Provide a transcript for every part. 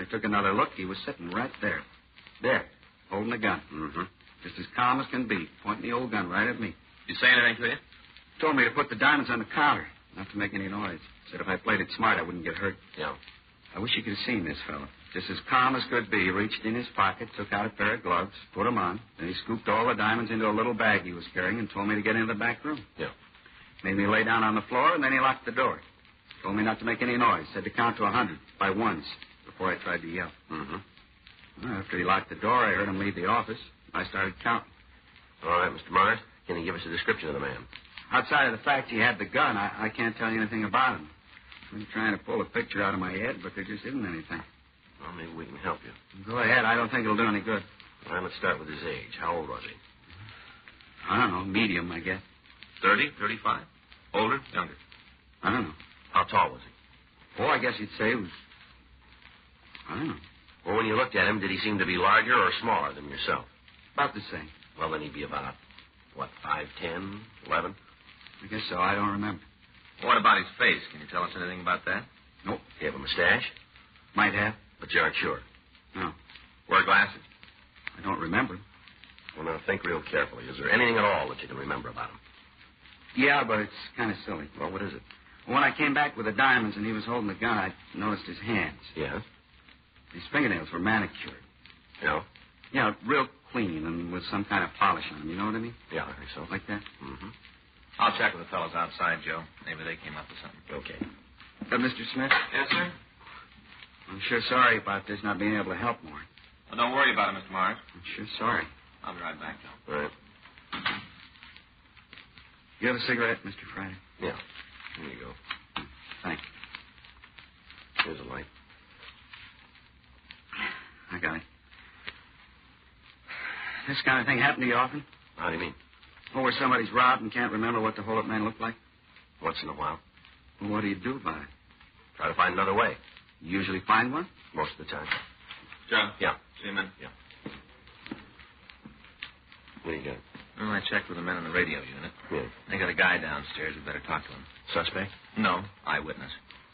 I took another look, he was sitting right there. There, holding a gun. Mm-hmm. Just as calm as can be, pointing the old gun right at me. Did he say anything to you? Told me to put the diamonds on the counter, not to make any noise. Said if I played it smart, I wouldn't get hurt. Yeah. I wish you could have seen this fellow. Just as calm as could be, he reached in his pocket, took out a pair of gloves, put them on, then he scooped all the diamonds into a little bag he was carrying and told me to get into the back room. Yeah. Made me lay down on the floor, and then he locked the door. Told me not to make any noise. Said to count to 100 by ones before I tried to yell. Mm-hmm. Well, after he locked the door, I heard him leave the office. I started counting. All right, Mr. Mars, can you give us a description of the man? Outside of the fact he had the gun, I can't tell you anything about him. I've been trying to pull a picture out of my head, but there just isn't anything. Well, maybe we can help you. Go ahead. I don't think it'll do any good. All right, let's start with his age. How old was he? I don't know. Medium, I guess. 30, 35? Older, younger? I don't know. How tall was he? Oh, I guess you'd say he was... I don't know. Well, when you looked at him, did he seem to be larger or smaller than yourself? About the same. Well, then he'd be about, 5'10", 11? I guess so. I don't remember. What about his face? Can you tell us anything about that? Nope. He have a mustache? Might have. But you aren't sure? No. Wear glasses? I don't remember. Well, now, think real carefully. Is there anything at all that you can remember about him? Yeah, but it's kind of silly. Well, what is it? When I came back with the diamonds and he was holding the gun, I noticed his hands. Yeah? His fingernails were manicured. Yeah? Yeah, real clean and with some kind of polish on them. You know what I mean? Yeah, I think so. Like that? Mm-hmm. I'll check with the fellows outside, Joe. Maybe they came up with something. Okay. Mr. Smith? Yes, sir? I'm sure sorry about this not being able to help more. Well, don't worry about it, Mr. Mars. I'm sure sorry. I'll be right back, Joe. All right. You have a cigarette, Mr. Friday? Yeah. Here you go. Thanks. Here's a light. I got it. This kind of thing happen to you often? How do you mean? Oh, where somebody's robbed and can't remember what the hold-up man looked like? Once in a while. Well, what do you do about it? Try to find another way. You usually find one? Most of the time. Joe? Yeah. See you, man. Yeah. What do you got? Well, I checked with the men in the radio unit. Yeah. They got a guy downstairs. We better talk to him. Suspect? No, eyewitness.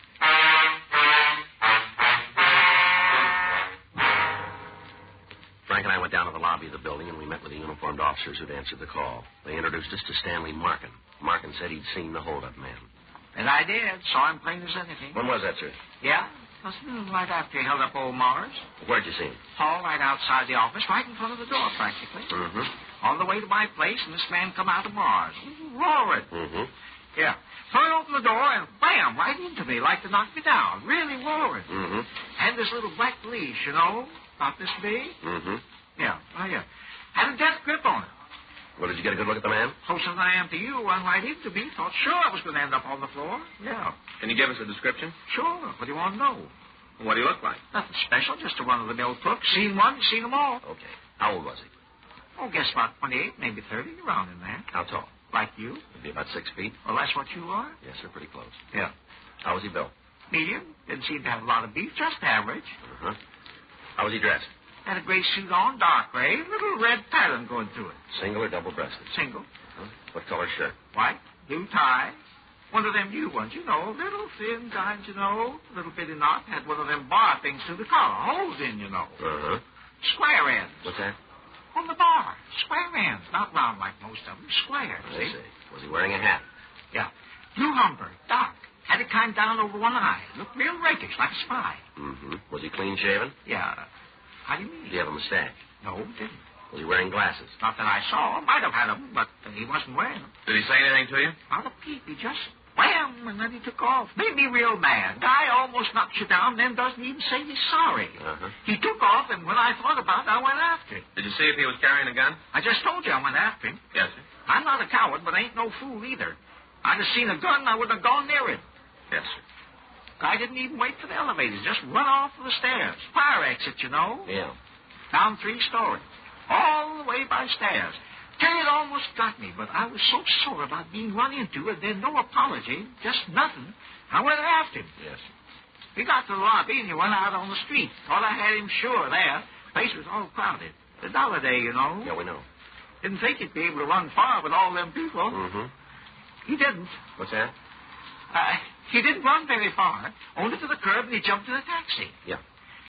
Frank and I went down to the lobby of the building, and we met with the uniformed officers who'd answered the call. They introduced us to Stanley Markin. Markin said he'd seen the hold-up man. And I did. Saw him plain as anything. When was that, sir? Yeah? Wasn't it right after he held up old Mars? Where'd you see him? Hall right outside the office, right in front of the door, practically. Mm-hmm. On the way to my place, and this man come out of Mars. Roaring. Mm-hmm. Yeah. Threw open the door and bam, right into me, like to knock me down. Really roaring. Mm-hmm. And this little black leash, you know, about this big. Mm-hmm. Yeah, oh, yeah. Had a death grip on it. Well, did you get a good look at the man? Closer than I am to you, one right into me. Thought sure I was going to end up on the floor. Yeah. Can you give us a description? Sure. What do you want to know? What do you look like? Nothing special, just a run-of-the-mill crook. Seen one, seen them all. Okay. How old was he? Oh, guess about 28, maybe 30, around in there. How tall? Like you. He'd be about 6 feet. Well, that's what you are? Yes, sir, pretty close. Yeah. How was he built? Medium. Didn't seem to have a lot of beef, just average. Uh-huh. How was he dressed? Had a gray suit on, dark gray, little red pattern going through it. Single or double-breasted? Single. Huh? What color shirt? White, blue tie. One of them new ones, you know, little thin kinds, you know, little bitty knot. Had one of them bar things through the collar, holes in, you know. Uh-huh. Square ends. What's that? On the bar. Square ends, not round like most of them. Square, I see? see. Was he wearing a hat? Yeah. Blue Humber, dark. Had it kind down over one eye. Looked real rakish, like a spy. Mm-hmm. Was he clean-shaven? Yeah. How do you mean? Did he have a mustache? No, didn't. Was he wearing glasses? Not that I saw. Might have had them, but he wasn't wearing them. Did he say anything to you? Not a peep. He just wham, and then he took off. Made me real mad. Guy almost knocks you down, then doesn't even say he's sorry. Uh-huh. He took off, and when I thought about it, I went after him. Did you see if he was carrying a gun? I just told you I went after him. Yes, sir. I'm not a coward, but I ain't no fool either. I'd have seen a gun, I wouldn't have gone near it. Yes, sir. Guy didn't even wait for the elevators. Just run off of the stairs. Fire exit, you know. Yeah. Down 3 stories. All the way by stairs. Tell you, it almost got me, but I was so sore about being run into, and then no apology, just nothing. I went after him. Yes. We got to the lobby, and he went out on the street. Thought I had him sure there. Place was all crowded. The dollar day, you know. Yeah, we know. Didn't think he'd be able to run far with all them people. Mm-hmm. He didn't. What's that? He didn't run very far. Only to the curb, and he jumped in a taxi. Yeah. Cab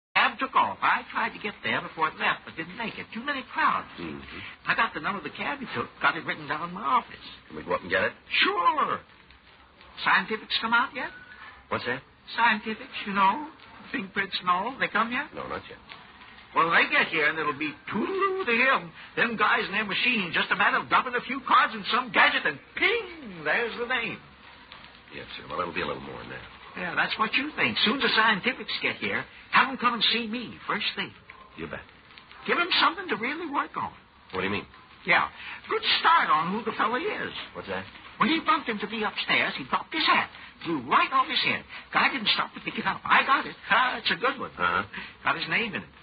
took off. I tried to get there before it left, but didn't make it. Too many crowds. Mm-hmm. I got the number of the cab he took, got it written down in my office. Can we go up and get it? Sure. Scientifics come out yet? What's that? Scientifics, you know. Fingerprints and all. They come yet? No, not yet. Well, they get here, and it'll be toodaloo to him. Them guys in their machine, just a matter of dumping a few cards in some gadget, and ping, there's the name. Yes, sir. Well, it'll be a little more than that. Yeah, that's what you think. Soon as the scientifics get here, have them come and see me, first thing. You bet. Give them something to really work on. What do you mean? Yeah, good start on who the fella is. What's that? When he bumped into me upstairs, he dropped his hat. Flew right off his head. Guy didn't stop to pick it up. I got it. It's a good one. Uh-huh. Got his name in it.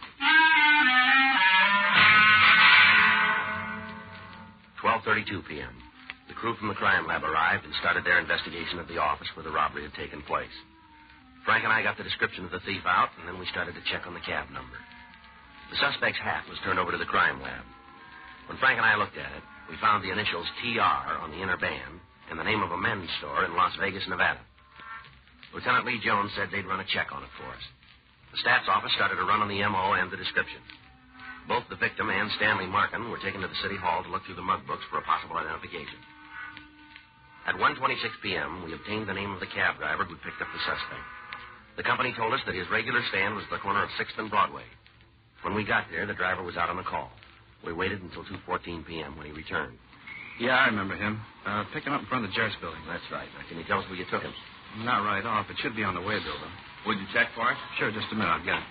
12:32 p.m. The crew from the crime lab arrived and started their investigation of the office where the robbery had taken place. Frank and I got the description of the thief out, and then we started to check on the cab number. The suspect's hat was turned over to the crime lab. When Frank and I looked at it, we found the initials TR on the inner band and the name of a men's store in Las Vegas, Nevada. Lieutenant Lee Jones said they'd run a check on it for us. The stats office started a run on the M.O. and the description. Both the victim and Stanley Markin were taken to the city hall to look through the mug books for a possible identification. At 1:26 p.m., we obtained the name of the cab driver who picked up the suspect. The company told us that his regular stand was at the corner of 6th and Broadway. When we got there, the driver was out on the call. We waited until 2:14 p.m. when he returned. Yeah, I remember him. Picked him up in front of the Jerks building. That's right. Now, can you tell us where you took him? Not right off. It should be on the way bill, though. Would you check for it? Sure, just a minute. I'll get it.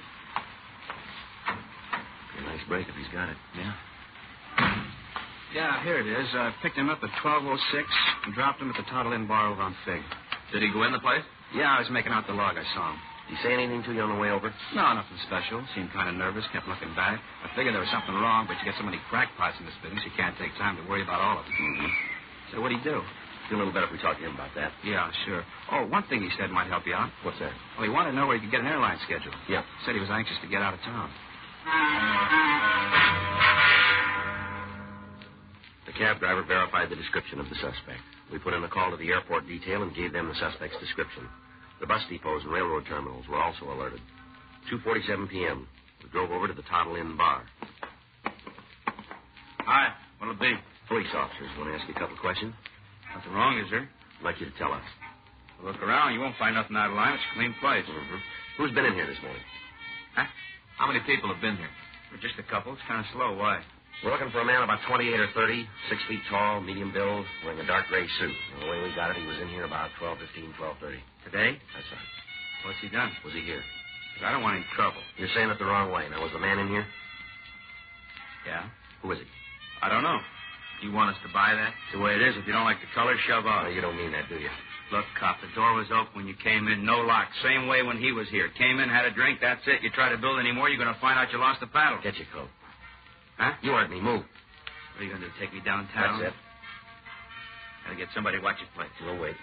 A nice break if he's got it. Yeah. Yeah, here it is. I picked him up at 12:06 and dropped him at the Toddle Inn bar over on Fig. Did he go in the place? Yeah, I was making out the log. I saw him. Did he say anything to you on the way over? No, nothing special. Seemed kind of nervous, kept looking back. I figured there was something wrong, but you get so many crackpots in this business, you can't take time to worry about all of it. Mm-hmm. So what'd he do? Feel a little better if we talk to him about that. Yeah, sure. Oh, one thing he said might help you out. What's that? Well, he wanted to know where he could get an airline schedule. Yeah. Said he was anxious to get out of town. The cab driver verified the description of the suspect. We put in a call to the airport detail and gave them the suspect's description. The bus depots and railroad terminals were also alerted. 2:47 p.m. We drove over to the Toddle Inn bar. Hi. What'll it be? Police officers want to ask you a couple of questions. Nothing wrong, is there? I'd like you to tell us. Look around. You won't find nothing out of line. It's a clean place. Mm-hmm. Who's been in here this morning? Huh? How many people have been here? We're just a couple. It's kind of slow. Why? We're looking for a man about 28 or 30, 6 feet tall, medium build, wearing a dark gray suit. And the way we got it, he was in here about 12:15, 12:30. Today? That's right. What's he done? Was he here? I don't want any trouble. You're saying it the wrong way. Now, was the man in here? Yeah? Who is he? I don't know. You want us to buy that? It's the way it is. If you don't like the color, shove Oh, out. you don't mean that, do you? Look, cop, the door was open when you came in. No lock. Same way when he was here. Came in, had a drink, that's it. You try to build any more, you're going to find out you lost the paddle. Get your coat. Huh? You heard me. Move. What are you going to do, take me downtown? That's it. Gotta get somebody to watch your place. We'll wait.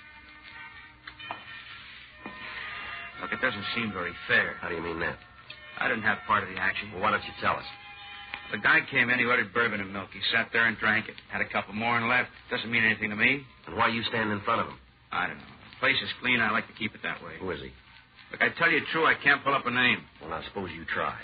Look, it doesn't seem very fair. How do you mean that? I didn't have part of the action. Well, why don't you tell us? The guy came in, he ordered bourbon and milk. He sat there and drank it. Had a couple more and left. Doesn't mean anything to me. And why you stand in front of him? I don't know. The place is clean. I like to keep it that way. Who is he? Look, I tell you true, I can't pull up a name. Well, now, suppose you try.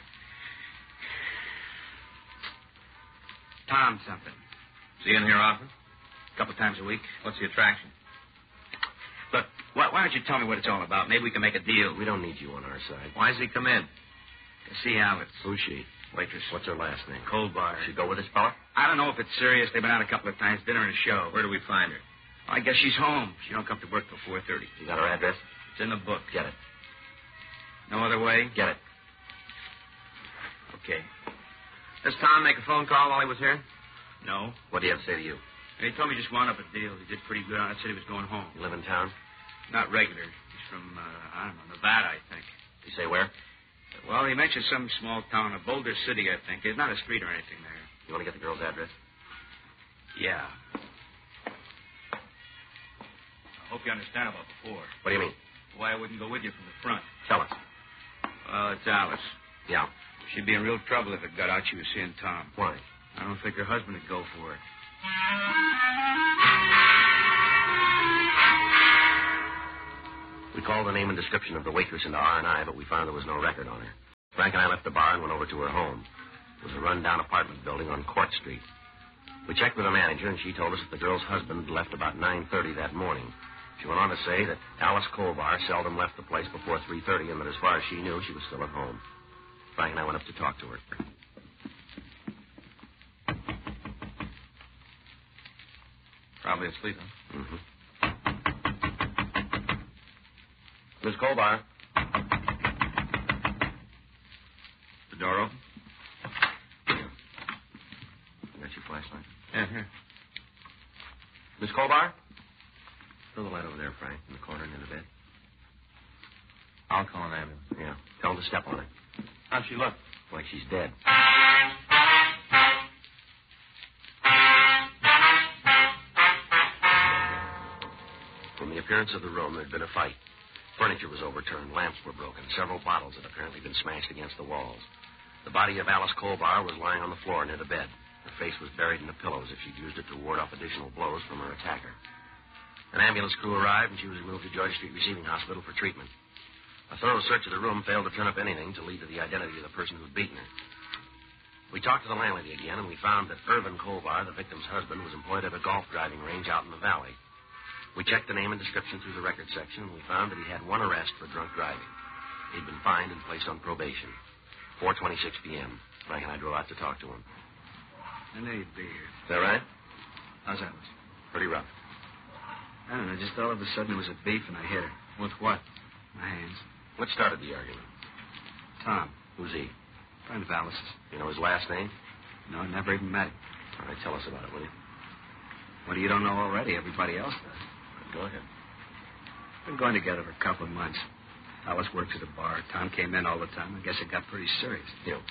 Tom something. Is he in here often? A couple times a week. What's the attraction? Look, why don't you tell me what it's all about? Maybe we can make a deal. We don't need you on our side. Why does he come in? To see Alice. Who's she? Waitress. What's her last name? Cold bar. She go with this fella? I don't know if it's serious. They've been out a couple of times, dinner and a show. Where do we find her? I guess she's home. She don't come to work till 4:30. You got her address? It's in the book. Get it. No other way? Get it. Okay. Does Tom make a phone call while he was here? No. What do you have to say to you? He told me just wound up a deal. He did pretty good on it. Said he was going home. You live in town? Not regular. He's from, I don't know, Nevada, I think. You say where? Well, he mentioned some small town, a Boulder City, I think. There's not a street or anything there. You want to get the girl's address? Yeah. I hope you understand about before. What do you mean? Why I wouldn't go with you from the front. Tell us. Well, it's Alice. Yeah. She'd be in real trouble if it got out she was seeing Tom. Why? I don't think her husband would go for it. We called the name and description of the waitress into R&I, but we found there was no record on her. Frank Frank and I left the bar and went over to her home. It was a run-down apartment building on Court Street. We checked with the manager, and she told us that the girl's husband had left about 9:30 that morning. She went on to say that Alice Colbar seldom left the place before 3:30, and that as far as she knew, she was still at home. Frank and I went up to talk to her. Probably asleep, huh? Mm-hmm. Miss Colbar. The door open? You got your flashlight? Yeah, here. Miss Colbar? Throw the light over there, Frank, in the corner near the bed. I'll call an ambulance. Yeah. Tell her to step on it. How'd she look? Like she's dead. From the appearance of the room, there'd been a fight. Furniture was overturned, lamps were broken, several bottles had apparently been smashed against the walls. The body of Alice Colbar was lying on the floor near the bed. Her face was buried in the pillows as she'd used it to ward off additional blows from her attacker. An ambulance crew arrived, and she was removed to Georgia Street Receiving Hospital for treatment. A thorough search of the room failed to turn up anything to lead to the identity of the person who'd beaten her. We talked to the landlady again, and we found that Irvin Colbar, the victim's husband, was employed at a golf driving range out in the valley. We checked the name and description through the record section, and we found that he had one arrest for drunk driving. He'd been fined and placed on probation. 4:26 p.m. Frank and I drove out to talk to him. I knew you'd be here. Is that right? How's that? Pretty rough. I don't know. Just all of a sudden there was a beef and I hit her. With what? My hands. What started the argument? Tom. Who's he? Friend of Alice's. You know his last name? No, I never even met him. All right, tell us about it, will you? What you don't know already, everybody else does. Go ahead. Been going together for a couple of months. Alice works at a bar. Tom came in all the time. I guess it got pretty serious. Yeah.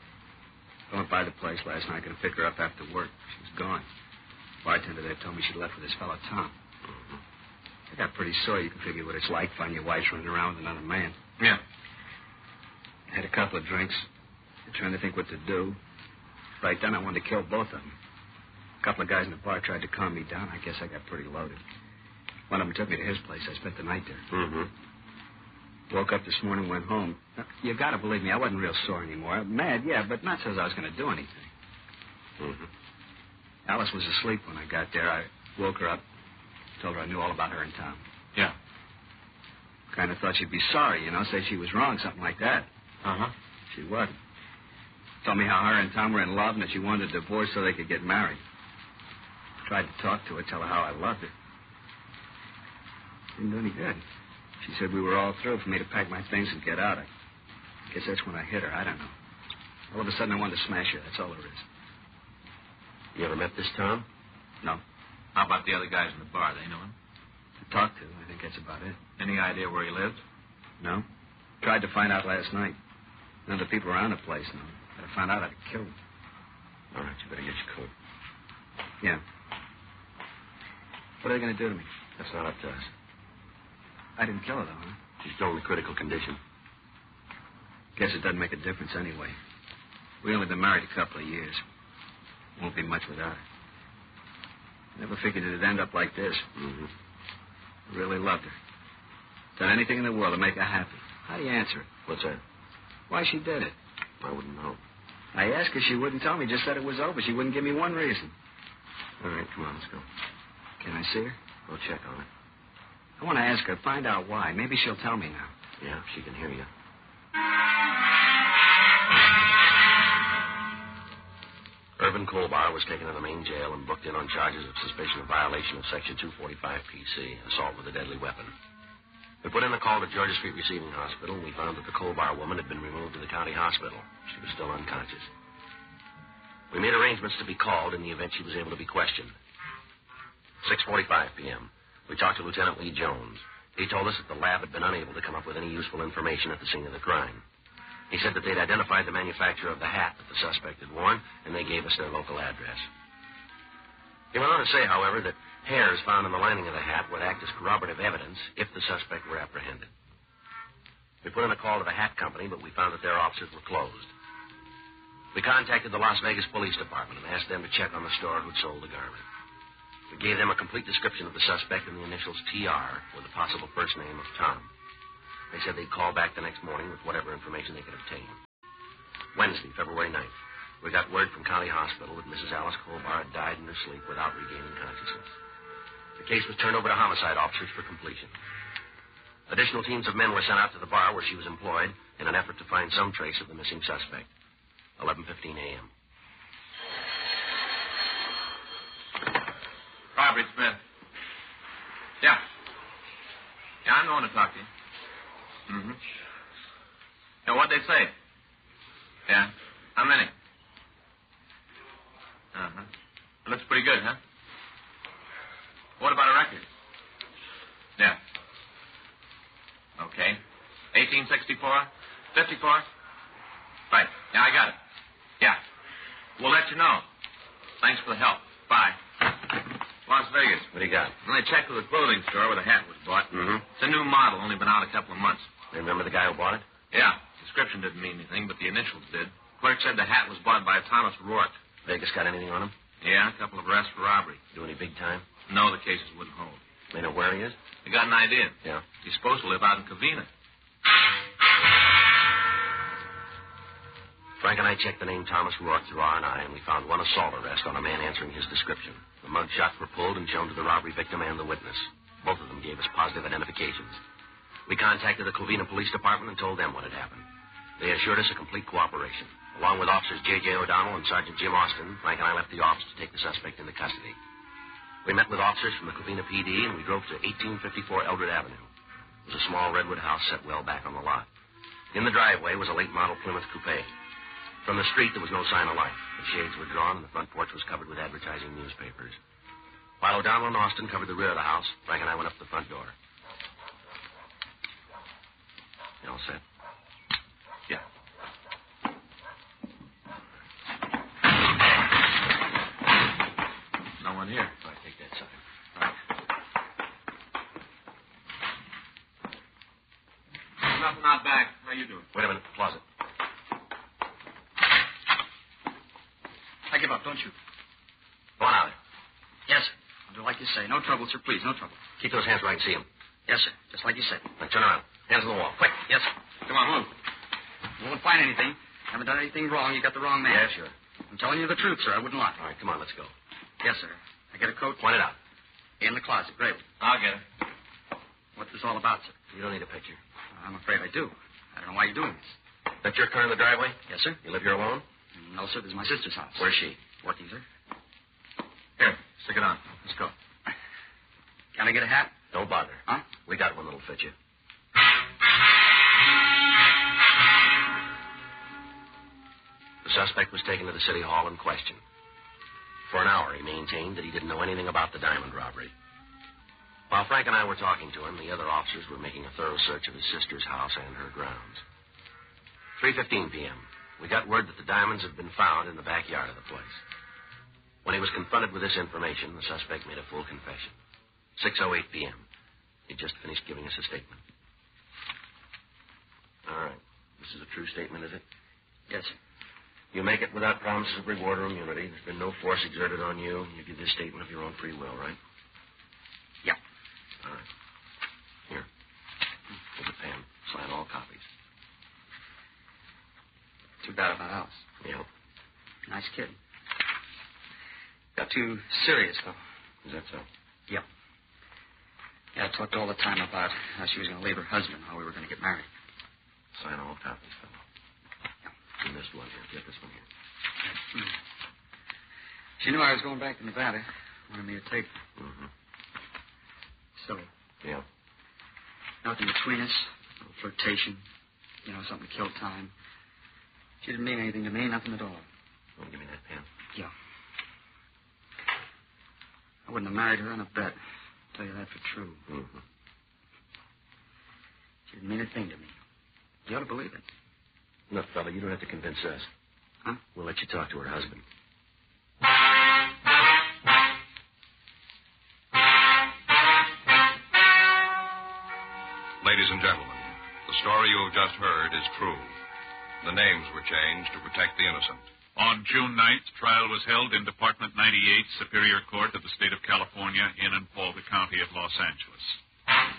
I went by the place last night, going to pick her up after work. She was gone. Bartender there told me she'd left with this fellow, Tom. Mm-hmm. I got pretty sore. You can figure what it's like finding your wife running around with another man. Yeah. Had a couple of drinks. Trying to think what to do. Right then, I wanted to kill both of them. A couple of guys in the bar tried to calm me down. I guess I got pretty loaded. One of them took me to his place. I spent the night there. Mm-hmm. Woke up this morning, went home. Now, you got to believe me, I wasn't real sore anymore. Mad, yeah, but not so I was going to do anything. Mm-hmm. Alice was asleep when I got there. I woke her up, told her I knew all about her and Tom. Yeah. Kind of thought she'd be sorry, say she was wrong, something like that. Uh-huh. She wasn't. Told me how her and Tom were in love and that she wanted a divorce so they could get married. Tried to talk to her, tell her how I loved her. Didn't do any good. She said we were all through for me to pack my things and get out. I guess that's when I hit her. I don't know. All of a sudden I wanted to smash her. That's all there is. You ever met this Tom? No. How about the other guys in the bar? They know him? To talk to. I think that's about it. Any idea where he lives? No. Tried to find out last night. None of the people around the place know. If I found out, I'd kill him. All right, you better get your coat. Yeah. What are they going to do to me? That's not up to us. I didn't kill her, though, huh? She's still in a critical condition. Guess it doesn't make a difference anyway. We only been married a couple of years. Won't be much without her. Never figured it'd end up like this. Mm-hmm. I really loved her. Done anything in the world to make her happy. How do you answer it? What's that? Why she did it. I wouldn't know. I asked her, she wouldn't tell me. Just said it was over. She wouldn't give me one reason. All right, come on, let's go. Can I see her? We'll check on her. I want to ask her, find out why. Maybe she'll tell me now. Yeah, she can hear you. Irvin Colbar was taken to the main jail and booked in on charges of suspicion of violation of Section 245 PC, assault with a deadly weapon. We put in a call to Georgia Street Receiving Hospital, and we found that the Colbar woman had been removed to the county hospital. She was still unconscious. We made arrangements to be called in the event she was able to be questioned. 6:45 p.m. We talked to Lieutenant Lee Jones. He told us that the lab had been unable to come up with any useful information at the scene of the crime. He said that they'd identified the manufacturer of the hat that the suspect had worn, and they gave us their local address. He went on to say, however, that hairs found in the lining of the hat would act as corroborative evidence if the suspect were apprehended. We put in a call to the hat company, but we found that their offices were closed. We contacted the Las Vegas Police Department and asked them to check on the store who'd sold the garment. We gave them a complete description of the suspect and the initials TR with the possible first name of Tom. They said they'd call back the next morning with whatever information they could obtain. Wednesday, February 9th. We got word from County Hospital that Mrs. Alice Colbar had died in her sleep without regaining consciousness. The case was turned over to homicide officers for completion. Additional teams of men were sent out to the bar where she was employed in an effort to find some trace of the missing suspect. 11:15 a.m. Robert Smith. Yeah. Yeah, I'm the one to talk to you. Mm-hmm. Yeah, what'd they say? Yeah. How many? Uh-huh. It looks pretty good, huh? What about a record? Yeah. Okay. 1864? 54? Right. Yeah, I got it. Yeah. We'll let you know. Thanks for the help. Bye. Las Vegas. What do you got? Well, I checked with the clothing store where the hat was bought. Mm-hmm. It's a new model, only been out a couple of months. You remember the guy who bought it? Yeah. Description didn't mean anything, but the initials did. Clerk said the hat was bought by Thomas Rourke. Vegas got anything on him? Yeah, a couple of arrests for robbery. Do any big time? No, the cases wouldn't hold. They know where he is? They got an idea. Yeah. He's supposed to live out in Covina. Frank and I checked the name Thomas Rourke through R&I, and we found one assault arrest on a man answering his description. The mug shots were pulled and shown to the robbery victim and the witness. Both of them gave us positive identifications. We contacted the Covina Police Department and told them what had happened. They assured us a complete cooperation. Along with Officers J.J. O'Donnell and Sergeant Jim Austin, Frank and I left the office to take the suspect into custody. We met with officers from the Covina PD, and we drove to 1854 Eldred Avenue. It was a small redwood house set well back on the lot. In the driveway was a late-model Plymouth coupe. From the street, there was no sign of life. The shades were drawn, and the front porch was covered with advertising newspapers. While O'Donnell and Austin covered the rear of the house, Frank and I went up to the front door. You all set? Yeah. No one here. All right, take that side. Right. Nothing out back. How you doing? Wait a minute. Closet. I give up, don't you? Go on out. Yes, sir. I'll do like you say. No trouble, sir. Please, no trouble. Keep those hands where I can see them. Yes, sir. Just like you said. Now, turn around. Hands on the wall. Quick. Yes, sir. Come on, move. You won't find anything. Haven't done anything wrong. You got the wrong man. Yeah, sure. I'm telling you the truth, sir. I wouldn't lie. All right, come on, let's go. Yes, sir. I get a coat. Point it out. In the closet. Great. I'll get it. What's this all about, sir? You don't need a picture. I'm afraid I do. I don't know why you're doing this. That's your car in the driveway? Yes, sir. You live here alone? No, sir. This is my sister's house. Where's she? Working, sir. Here, stick it on. Let's go. Can I get a hat? Don't bother. Huh? We got one that'll fit you. The suspect was taken to the city hall and questioned. For an hour, he maintained that he didn't know anything about the diamond robbery. While Frank and I were talking to him, the other officers were making a thorough search of his sister's house and her grounds. 3:15 p.m. We got word that the diamonds had been found in the backyard of the place. When he was confronted with this information, the suspect made a full confession. 6:08 p.m. He just finished giving us a statement. All right. This is a true statement, is it? Yes, sir. You make it without promises of reward or immunity. There's been no force exerted on you. You give this statement of your own free will, right? Yeah. All right. Here. Here's a pen. Sign all copies. Too bad about Alice. Yeah. Nice kid. Got too serious, though. Is that so? Yep. Yeah, I talked all the time about how she was going to leave her husband, how we were going to get married. Sign all copies, fellow. You missed one here. Get this one here. She knew I was going back to Nevada. Wanted me to take her. Mm-hmm. Silly. Yeah. Nothing between us. A little flirtation. You know, something to kill time. She didn't mean anything to me, nothing at all. Want to give me that pen? Yeah. I wouldn't have married her on a bet. I'll tell you that for true. Mm-hmm. She didn't mean a thing to me. You ought to believe it. Look, fella, you don't have to convince us. Huh? We'll let you talk to her husband. Ladies and gentlemen, the story you have just heard is true. The names were changed to protect the innocent. On June 9th, trial was held in Department 98, Superior Court of the State of California in Uvalde County of Los Angeles.